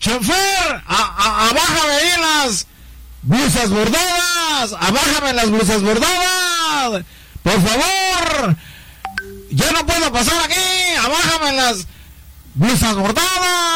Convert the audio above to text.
chofer, abájame ahí las blusas bordadas, abájame las blusas bordadas, por favor, ya no puedo pasar aquí, abájame las blusas bordadas.